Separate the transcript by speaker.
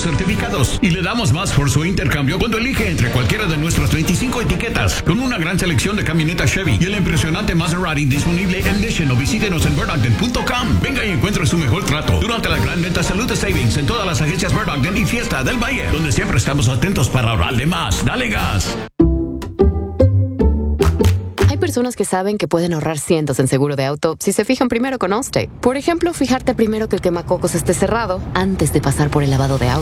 Speaker 1: certificados. Y le damos más por su intercambio cuando elige entre cualquiera de nuestras 25 etiquetas. Con una gran selección de camionetas Chevy y el impresionante Maserati disponible en Edition, o visítenos en birdogden.com. Venga y encuentre su mejor trato durante la gran venta Salute Savings en todas las agencias Bird Ogden y Fiesta del Valle, donde siempre estamos atentos para ahorrarle más. ¡Dale gas!
Speaker 2: Hay personas que saben que pueden ahorrar cientos en seguro de auto si se fijan primero con Allstate. Por ejemplo, fijarte primero que el quemacocos esté cerrado antes de pasar por el lavado de auto.